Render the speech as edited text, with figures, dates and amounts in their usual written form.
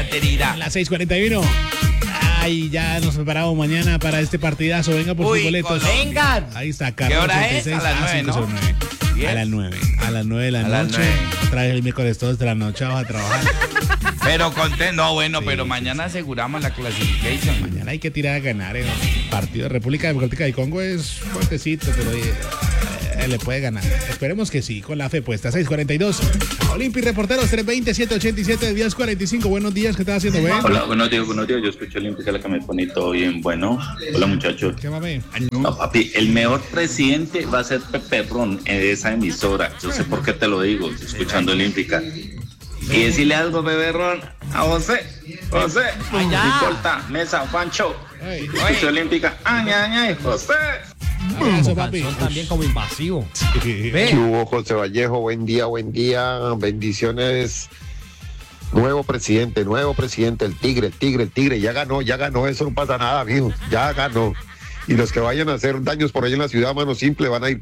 Caterina. A las 6:41. Ay, ya nos preparamos mañana para este partidazo. Venga por sus boletos. Vengan. Ahí está, ¿Qué hora es? A las 9, ¿no? 509. A las 9 de la noche. Otra vez el miércoles 2 de la noche vamos a trabajar. Pero contento, no, bueno, Sí, pero sí, mañana aseguramos la clasificación. Mañana hay que tirar a ganar. El partido de República Democrática del Congo es fuertecito, pero le puede ganar. Esperemos que sí, con la fe puesta. 6:42. Olimpi Reporteros 320-187-1045. Buenos días, ¿qué estás haciendo, Ben? Hola, buenos días. Yo escucho Olímpica, la que me pone todo bien. Bueno, hola muchachos. ¿Qué mame? No, papi, el mejor presidente va a ser Pepe Ron en esa emisora. Yo sé por qué te lo digo, escuchando Olímpica. Y decirle algo, Pepe Ron, a José, no importa, Mesa, Juancho, escucho Olímpica, ay, José. Abrazo, papi. Son también como invasivo. ¿Qué hubo, José Vallejo? Buen día, bendiciones. Nuevo presidente, el tigre, ya ganó, eso no pasa nada, mijo, ya ganó. Y los que vayan a hacer daños por ahí en la ciudad, mano simple, van a ir